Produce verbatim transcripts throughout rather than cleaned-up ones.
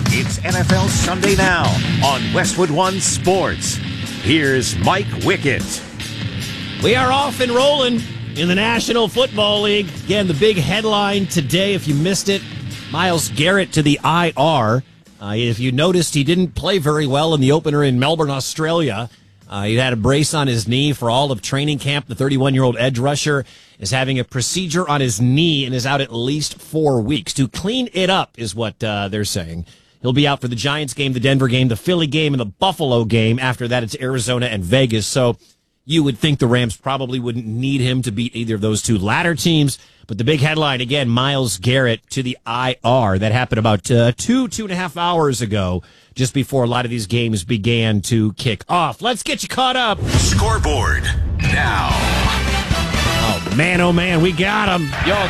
It's N F L Sunday Now on Westwood One Sports. Here's Mike Wickett. We are off and rolling in the National Football League. Again, the big headline today, if you missed it, Myles Garrett to the I R. Uh, if you noticed, he didn't play very well in the opener in Melbourne, Australia. Uh, he had a brace on his knee for all of training camp. The thirty-one-year-old edge rusher is having a procedure on his knee and is out at least four weeks. To clean it up is what uh, they're saying. He'll be out for the Giants game, the Denver game, the Philly game, and the Buffalo game. After that, it's Arizona and Vegas. So you would think the Rams probably wouldn't need him to beat either of those two latter teams. But the big headline, again, Myles Garrett to the I R. That happened about uh, two, two and a half hours ago, just before a lot of these games began to kick off. Let's get you caught up. Scoreboard now. Oh, man, oh, man, we got him. Young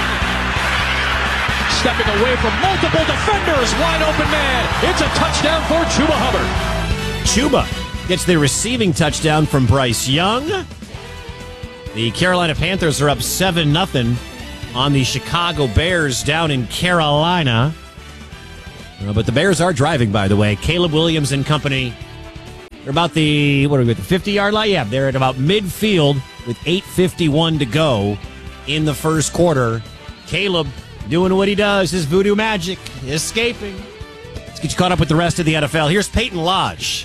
stepping away from multiple defenders. Wide open man. It's a touchdown for Chuba Hubbard. Chuba gets the receiving touchdown from Bryce Young. The Carolina Panthers are up seven nothing on the Chicago Bears down in Carolina. Uh, but the Bears are driving, by the way. Caleb Williams and company. They're about the, what are we at, the fifty-yard line? Yeah, they're at about midfield with eight fifty-one to go in the first quarter. Caleb doing what he does, his voodoo magic, escaping. Let's get you caught up with the rest of the N F L. Here's Peyton Lodge.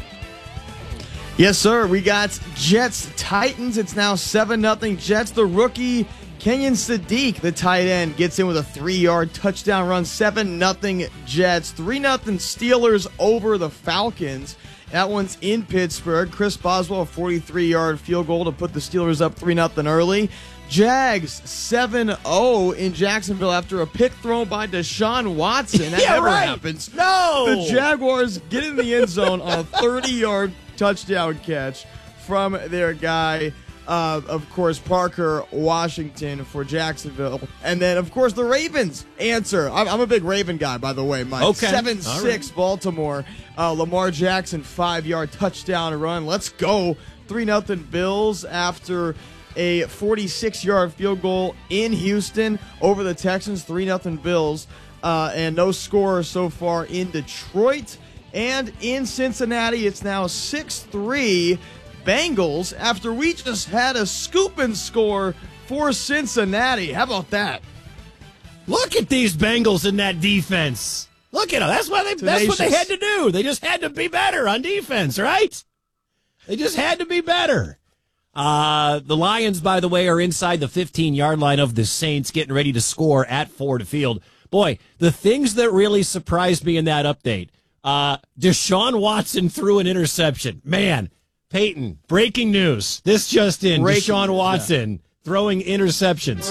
Yes, sir. We got Jets Titans. It's now seven nothing Jets. The rookie Kenyon Sadiq, the tight end, gets in with a three-yard touchdown run. seven nothing Jets. three nothing Steelers over the Falcons. That one's in Pittsburgh. Chris Boswell, a forty-three-yard field goal to put the Steelers up three nothing early. Jags seven oh in Jacksonville after a pick thrown by Deshaun Watson. That yeah, never right. happens. No! The Jaguars get in the end zone on a thirty-yard touchdown catch from their guy, uh, of course, Parker Washington for Jacksonville. And then, of course, the Ravens answer. I'm, I'm a big Raven guy, by the way, Mike. Okay. seven six right. Baltimore. Uh, Lamar Jackson, five-yard touchdown run. Let's go. three nothing Bills after a forty-six-yard field goal in Houston over the Texans. three nothing Bills. Uh, and no score so far in Detroit. And in Cincinnati, it's now six three Bengals after we just had a scoop and score for Cincinnati. How about that? Look at these Bengals in that defense. Look at them. That's what they, that's what they had to do. They just had to be better on defense, right? They just had to be better. Uh, the Lions, by the way, are inside the fifteen-yard line of the Saints, getting ready to score at Ford Field. Boy, the things that really surprised me in that update. Uh, Deshaun Watson threw an interception. Man, Peyton, breaking news. This just in. Breaking, Deshaun Watson yeah. throwing interceptions.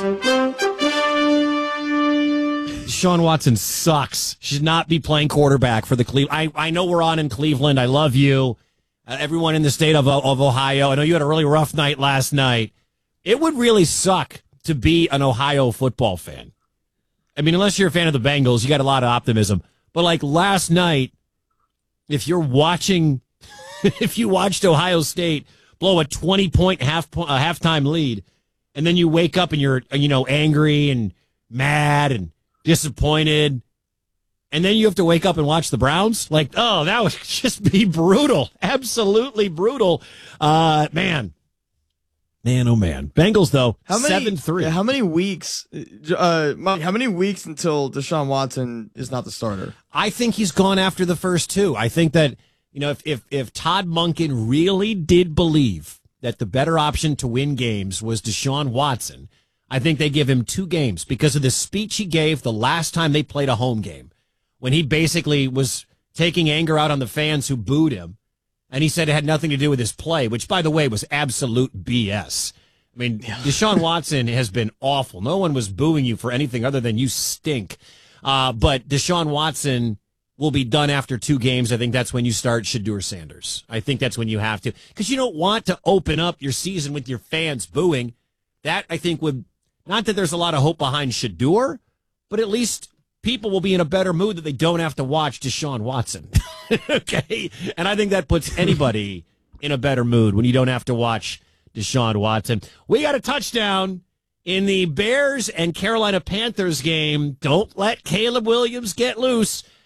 Deshaun Watson sucks. Should not be playing quarterback for the Cleveland. I, I know we're on in Cleveland. I love you. Uh, everyone in the state of, of Ohio. I know you had a really rough night last night. It would really suck to be an Ohio football fan. I mean, unless you're a fan of the Bengals, you got a lot of optimism. But like last night, if you're watching, if you watched Ohio State blow a twenty-point half uh, halftime lead, and then you wake up and you're, you know, angry and mad and disappointed, and then you have to wake up and watch the Browns, like, oh, that would just be brutal, absolutely brutal. Uh, man, man, oh man. Bengals though, how many, seven three. How many weeks? Uh, Mike, how many weeks until Deshaun Watson is not the starter? I think he's gone after the first two. I think that, you know, if, if, if Todd Monken really did believe that the better option to win games was Deshaun Watson, I think they give him two games because of the speech he gave the last time they played a home game when he basically was taking anger out on the fans who booed him. And he said it had nothing to do with his play, which, by the way, was absolute B S. I mean, Deshaun Watson has been awful. No one was booing you for anything other than you stink. Uh, but Deshaun Watson will be done after two games. I think that's when you start Shedeur Sanders. I think that's when you have to. Because you don't want to open up your season with your fans booing. That, I think, would, not that there's a lot of hope behind Shedeur, but at least people will be in a better mood that they don't have to watch Deshaun Watson. Okay? And I think that puts anybody in a better mood when you don't have to watch Deshaun Watson. We got a touchdown in the Bears and Carolina Panthers game. Don't let Caleb Williams get loose.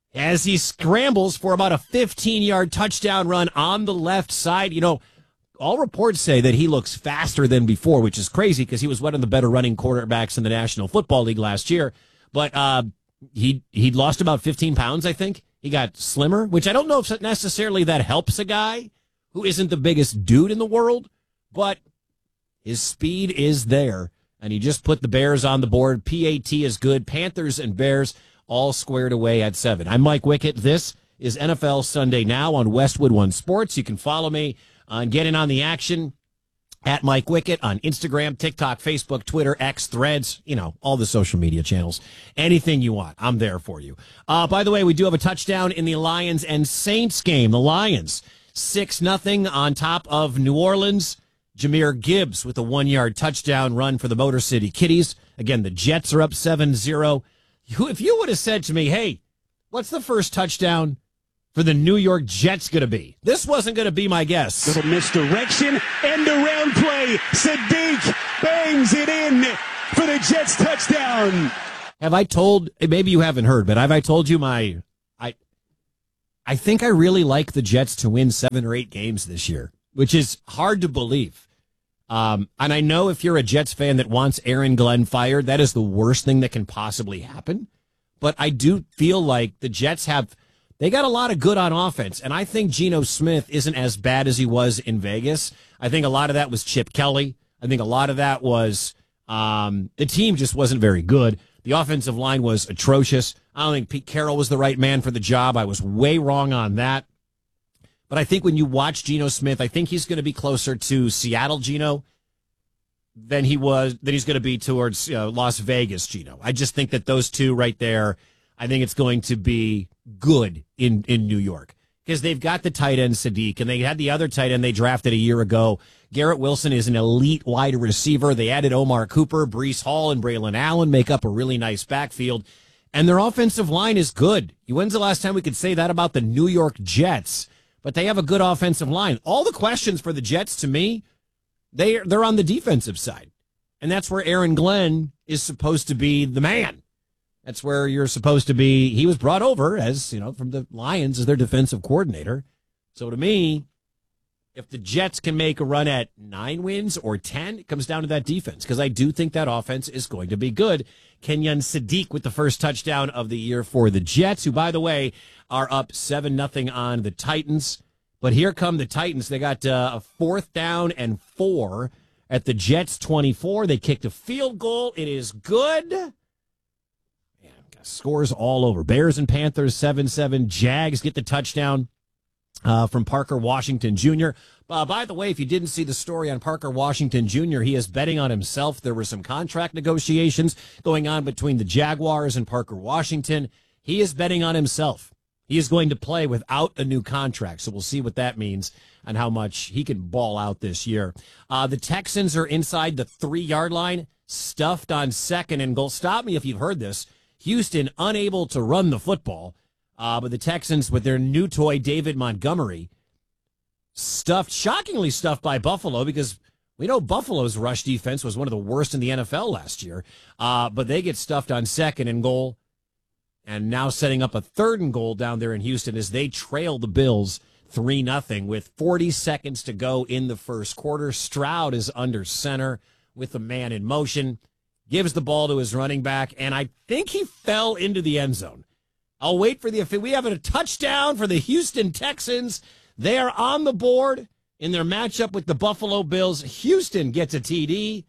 as he scrambles for about a fifteen-yard touchdown run on the left side. You know, all reports say that he looks faster than before, which is crazy because he was one of the better running quarterbacks in the National Football League last year. But uh, he he'd lost about fifteen pounds, I think. He got slimmer, which I don't know if necessarily that helps a guy who isn't the biggest dude in the world, but his speed is there, and he just put the Bears on the board. P A T is good. Panthers and Bears all squared away at seven. I'm Mike Wickett. This is N F L Sunday Now on Westwood One Sports. You can follow me on Get In on the Action at Mike Wickett on Instagram, TikTok, Facebook, Twitter, X, Threads, you know, all the social media channels. Anything you want, I'm there for you. Uh, by the way, we do have a touchdown in the Lions and Saints game. The Lions, six nothing on top of New Orleans. Jahmyr Gibbs with a one-yard touchdown run for the Motor City Kitties. Again, the Jets are up seven zero. If you would have said to me, hey, what's the first touchdown for the New York Jets going to be? This wasn't going to be my guess. Little misdirection, end around play. Sadiq bangs it in for the Jets touchdown. Have I told, maybe you haven't heard, but have I told you my, I, I think I really like the Jets to win seven or eight games this year, which is hard to believe. Um, and I know if you're a Jets fan that wants Aaron Glenn fired, that is the worst thing that can possibly happen. But I do feel like the Jets have, they got a lot of good on offense. And I think Geno Smith isn't as bad as he was in Vegas. I think a lot of that was Chip Kelly. I think a lot of that was um, the team just wasn't very good. The offensive line was atrocious. I don't think Pete Carroll was the right man for the job. I was way wrong on that. But I think when you watch Geno Smith, I think he's going to be closer to Seattle Geno than he was, than he's going to be towards uh, Las Vegas Geno. I just think that those two right there, I think it's going to be good in, in New York because they've got the tight end Sadiq and they had the other tight end they drafted a year ago. Garrett Wilson is an elite wide receiver. They added Omar Cooper, Breece Hall, and Braylon Allen make up a really nice backfield. And their offensive line is good. When's the last time we could say that about the New York Jets? But they have a good offensive line. All the questions for the Jets, to me, they, they're on the defensive side. And that's where Aaron Glenn is supposed to be the man. That's where you're supposed to be. He was brought over as, you know, from the Lions as their defensive coordinator. So to me, if the Jets can make a run at nine wins or ten, it comes down to that defense because I do think that offense is going to be good. Kenyon Sadiq with the first touchdown of the year for the Jets, who, by the way, are up seven nothing on the Titans. But here come the Titans. They got uh, a fourth down and four at the Jets' twenty-four. They kicked a field goal. It is good. Man, got scores all over. Bears and Panthers, seven seven. Jags get the touchdown uh, from Parker Washington Junior Uh, by the way, if you didn't see the story on Parker Washington Junior, he is betting on himself. There were some contract negotiations going on between the Jaguars and Parker Washington. He is betting on himself. He is going to play without a new contract, so we'll see what that means and how much he can ball out this year. Uh, the Texans are inside the three-yard line, stuffed on second and goal. Stop me if you've heard this. Houston unable to run the football, uh, but the Texans with their new toy, David Montgomery, stuffed, shockingly stuffed by Buffalo because we know Buffalo's rush defense was one of the worst in the N F L last year, uh, but they get stuffed on second and goal. And now setting up a third and goal down there in Houston as they trail the Bills three nothing with forty seconds to go in the first quarter. Stroud is under center with a man in motion, gives the ball to his running back, and I think he fell into the end zone. I'll wait for the – we have a touchdown for the Houston Texans. They are on the board in their matchup with the Buffalo Bills. Houston gets a T D.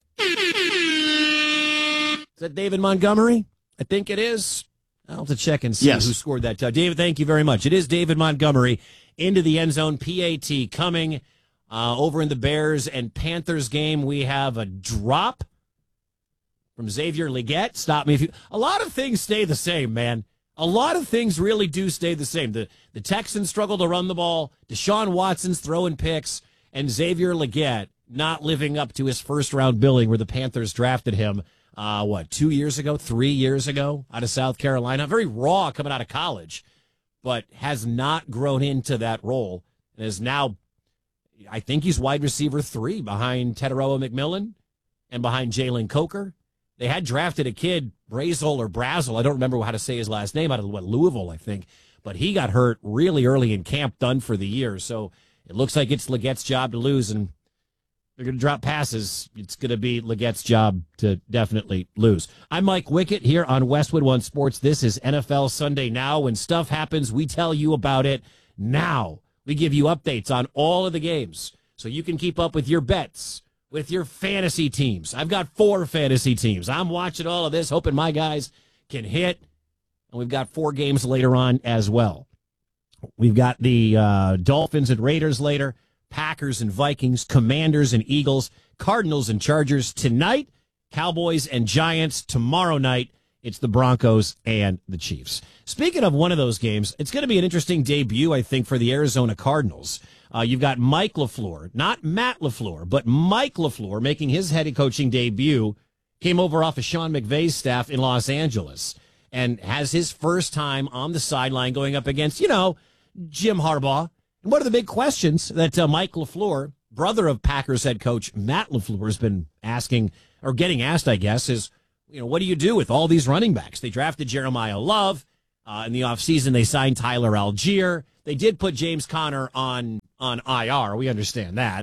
Is that David Montgomery? I think it is. I'll have to check and see yes. who scored that touchdown. David, thank you very much. It is David Montgomery into the end zone. P A T coming uh, over in the Bears and Panthers game. We have a drop from Xavier Legette. Stop me if you. A lot of things stay the same, man. A lot of things really do stay the same. The the Texans struggle to run the ball. Deshaun Watson's throwing picks, and Xavier Legette not living up to his first round billing where the Panthers drafted him. Uh, what, two years ago, three years ago out of South Carolina. Very raw coming out of college, but has not grown into that role and is now, I think he's wide receiver three behind Teteroa McMillan and behind Jalen Coker. They had drafted a kid, Brazel or Brazel. I don't remember how to say his last name, out of what, Louisville, I think. But he got hurt really early in camp, done for the year. So it looks like it's Legette's job to lose, and they're going to drop passes. It's going to be Legette's job to definitely lose. I'm Mike Wickett here on Westwood One Sports. This is N F L Sunday Now. When stuff happens, we tell you about it now. We give you updates on all of the games so you can keep up with your bets, with your fantasy teams. I've got four fantasy teams. I'm watching all of this, hoping my guys can hit. And we've got four games later on as well. We've got the uh, Dolphins and Raiders later, Packers and Vikings, Commanders and Eagles, Cardinals and Chargers tonight, Cowboys and Giants tomorrow night. It's the Broncos and the Chiefs. Speaking of one of those games, it's going to be an interesting debut, I think, for the Arizona Cardinals. Uh, you've got Mike LaFleur, not Matt LaFleur, but Mike LaFleur making his head coaching debut, came over off of Sean McVay's staff in Los Angeles, and has his first time on the sideline going up against, you know, Jim Harbaugh. And one of the big questions that uh, Mike LaFleur, brother of Packers head coach Matt LaFleur, has been asking, or getting asked, I guess, is, you know, what do you do with all these running backs? They drafted Jeremiah Love. Uh, in the offseason, they signed Tyler Algier. They did put James Conner on, on I R. We understand that.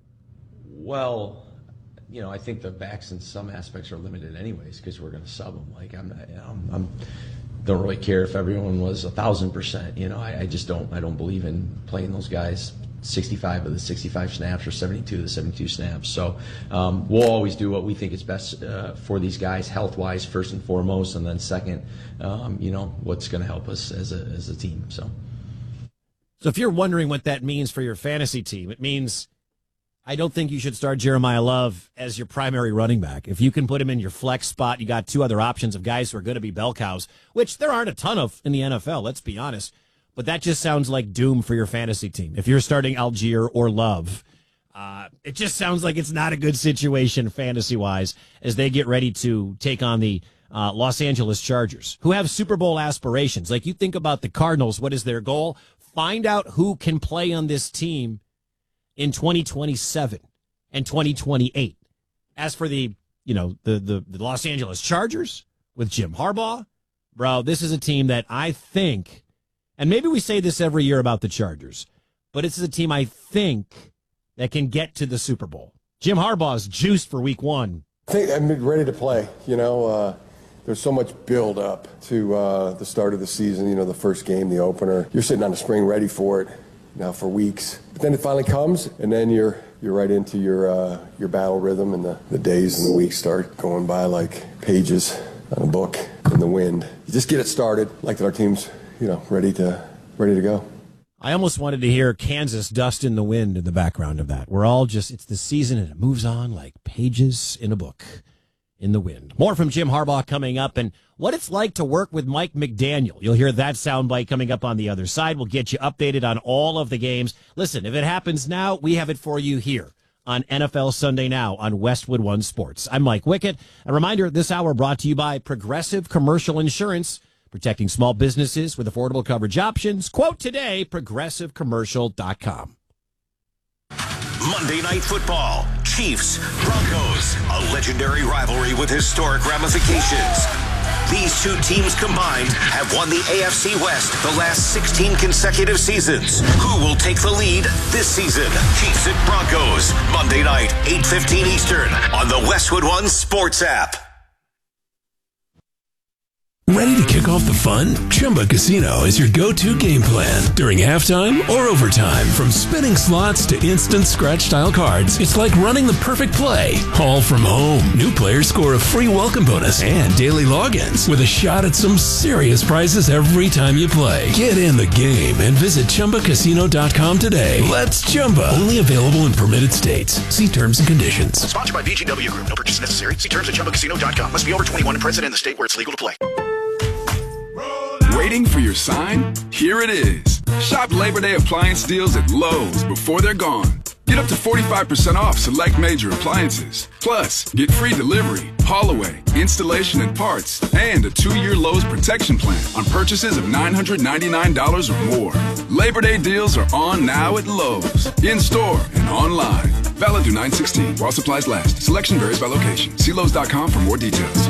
Well, you know, I think the backs in some aspects are limited anyways because we're going to sub them. Like, I'm not, you know, I'm, I'm don't really care if everyone was a thousand percent. You know, I, I just don't. I don't believe in playing those guys sixty-five of the sixty-five snaps or seventy-two of the seventy-two snaps. So um, we'll always do what we think is best uh, for these guys, health-wise, first and foremost, and then second, um, you know, what's going to help us as a as a team. So. So if you're wondering what that means for your fantasy team, it means I don't think you should start Jeremiah Love as your primary running back. If you can put him in your flex spot, you got two other options of guys who are going to be bell cows, which there aren't a ton of in the N F L, let's be honest. But that just sounds like doom for your fantasy team. If you're starting Algier or Love, uh, it just sounds like it's not a good situation fantasy-wise as they get ready to take on the uh, Los Angeles Chargers, who have Super Bowl aspirations. Like, you think about the Cardinals, what is their goal? Find out who can play on this team in twenty twenty-seven and twenty twenty-eight. As for the, you know, the, the, the Los Angeles Chargers with Jim Harbaugh, bro, this is a team that I think, and maybe we say this every year about the Chargers, but it's a team I think that can get to the Super Bowl. Jim Harbaugh's juiced for week one. I think I'm ready to play. You know, uh, there's so much build up to uh, the start of the season, you know, the first game, the opener. You're sitting on the spring ready for it now for weeks. But then it finally comes, and then you're you're right into your uh, your battle rhythm, and the, the days and the weeks start going by like pages on a book in the wind. You just get it started, like that our team's, you know, ready to ready to go. I almost wanted to hear Kansas Dust in the Wind in the background of that. We're all just, it's the season and it moves on like pages in a book in the wind. More from Jim Harbaugh coming up, and what it's like to work with Mike McDaniel. You'll hear that soundbite coming up on the other side. We'll get you updated on all of the games. Listen, if it happens now, we have it for you here on N F L Sunday Now on Westwood One Sports. I'm Mike Wickett. A reminder, this hour brought to you by Progressive Commercial Insurance, protecting small businesses with affordable coverage options. Quote today, progressive commercial dot com. Monday Night Football, Chiefs, Broncos, a legendary rivalry with historic ramifications. These two teams combined have won the A F C West the last sixteen consecutive seasons. Who will take the lead this season? Chiefs at Broncos, Monday night, eight fifteen Eastern on the Westwood One Sports app. Ready to kick off the fun? Chumba Casino is your go-to game plan during halftime or overtime. From spinning slots to instant scratch-style cards, it's like running the perfect play, all from home. New players score a free welcome bonus and daily logins with a shot at some serious prizes every time you play. Get in the game and visit Chumba Casino dot com today. Let's Chumba. Only available in permitted states. See terms and conditions. Sponsored by V G W Group. No purchase necessary. See terms at Chumba Casino dot com. Must be over twenty-one and present in the state where it's legal to play. Waiting for your sign? Here it is. Shop Labor Day appliance deals at Lowe's before they're gone. Get up to forty-five percent off select major appliances. Plus, get free delivery, haul away, installation and parts, and a two-year Lowe's protection plan on purchases of nine hundred ninety-nine dollars or more. Labor Day deals are on now at Lowe's, in-store and online. Valid through nine sixteen while supplies last. Selection varies by location. See Lowe's dot com for more details.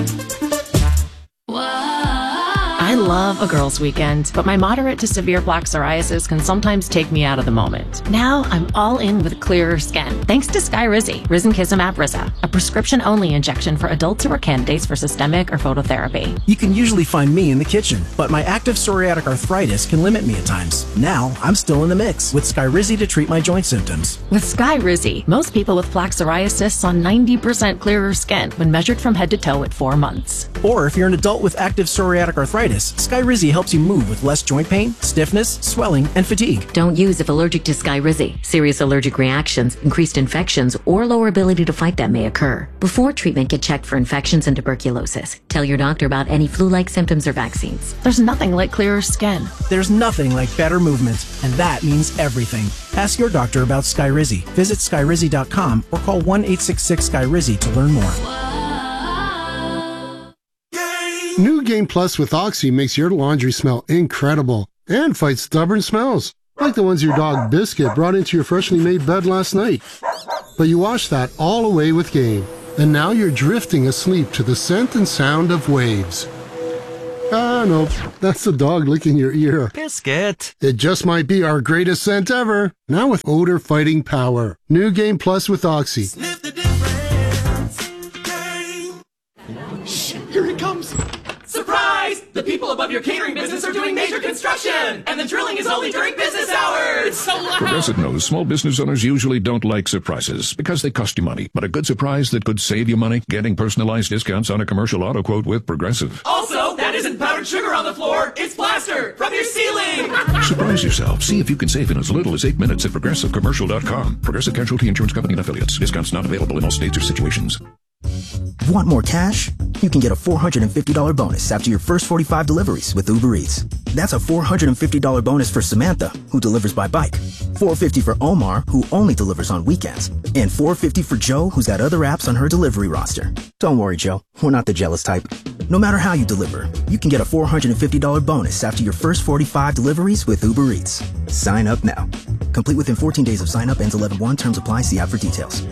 I love a girls' weekend, but my moderate to severe plaque psoriasis can sometimes take me out of the moment. Now I'm all in with clearer skin, thanks to Skyrizi, Risankizumab Riza, a prescription-only injection for adults who are candidates for systemic or phototherapy. You can usually find me in the kitchen, but my active psoriatic arthritis can limit me at times. Now I'm still in the mix with Skyrizi to treat my joint symptoms. With Skyrizi, most people with plaque psoriasis saw ninety percent clearer skin when measured from head to toe at four months. Or if you're an adult with active psoriatic arthritis, Skyrizi helps you move with less joint pain, stiffness, swelling, and fatigue. Don't use if allergic to Skyrizi. Serious allergic reactions, increased infections, or lower ability to fight them may occur. Before treatment, get checked for infections and tuberculosis. Tell your doctor about any flu-like symptoms or vaccines. There's nothing like clearer skin. There's nothing like better movement, and that means everything. Ask your doctor about Skyrizi. Visit Skyrizi dot com or call one eight six six Skyrizi to learn more. New Game Plus with Oxy makes your laundry smell incredible and fights stubborn smells, like the ones your dog Biscuit brought into your freshly made bed last night. But you washed that all away with Game, and now you're drifting asleep to the scent and sound of waves. Ah, no, that's the dog licking your ear. Biscuit. It just might be our greatest scent ever, now with odor-fighting power. New Game Plus with Oxy. Sniff the difference. Game. Shh, here he comes. Surprise! The people above your catering business are doing major construction, and the drilling is only during business hours. It's so loud. Progressive knows small business owners usually don't like surprises because they cost you money. But a good surprise that could save you money, getting personalized discounts on a commercial auto quote with Progressive. Also, that isn't powdered sugar on the floor. It's plaster from your ceiling. Surprise yourself. See if you can save in as little as eight minutes at progressive commercial dot com. Progressive Casualty Insurance Company and Affiliates. Discounts not available in all states or situations. Want more cash? You can get a four hundred fifty dollars bonus after your first forty-five deliveries with Uber Eats. That's a four hundred fifty dollars bonus for Samantha, who delivers by bike, four hundred fifty dollars for Omar, who only delivers on weekends, and four hundred fifty dollars for Joe, who's got other apps on her delivery roster. Don't worry, Joe. We're not the jealous type. No matter how you deliver, you can get a four hundred fifty dollars bonus after your first forty-five deliveries with Uber Eats. Sign up now. Complete within fourteen days of sign up. Ends eleven one. Terms apply. See app for details.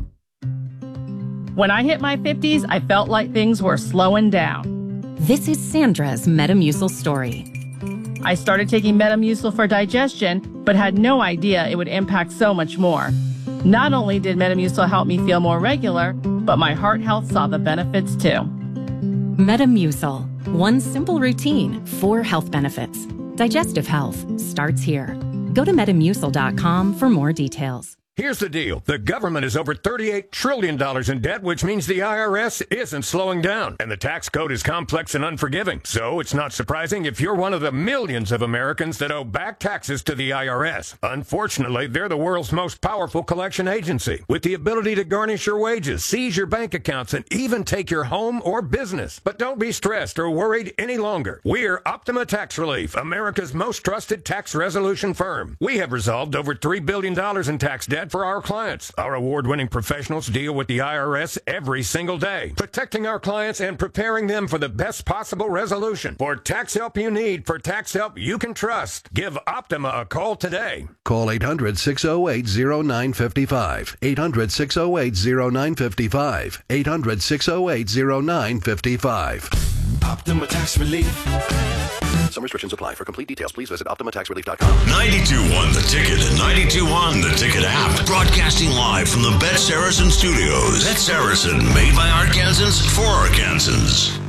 When I hit my fifties, I felt like things were slowing down. This is Sandra's Metamucil story. I started taking Metamucil for digestion, but had no idea it would impact so much more. Not only did Metamucil help me feel more regular, but my heart health saw the benefits too. Metamucil. One simple routine, four health benefits. Digestive health starts here. Go to metamucil dot com for more details. Here's the deal. The government is over thirty-eight trillion dollars in debt, which means the I R S isn't slowing down. And the tax code is complex and unforgiving. So it's not surprising if you're one of the millions of Americans that owe back taxes to the I R S. Unfortunately, they're the world's most powerful collection agency, with the ability to garnish your wages, seize your bank accounts, and even take your home or business. But don't be stressed or worried any longer. We're Optima Tax Relief, America's most trusted tax resolution firm. We have resolved over three billion dollars in tax debt for our clients. Our award-winning professionals deal with the I R S every single day, protecting our clients and preparing them for the best possible resolution. For tax help you need, for tax help you can trust, give Optima a call today. Call eight hundred, six oh eight, oh nine five five. eight hundred, six oh eight, oh nine five five. eight hundred, six oh eight, oh nine five five. Optima Tax Relief. Some restrictions apply. For complete details, please visit optima tax relief dot com. ninety-two point one The Ticket and ninety-two point one The Ticket app. Broadcasting live from the Bet Saracen Studios. Bet Saracen, made by Arkansans for Arkansans.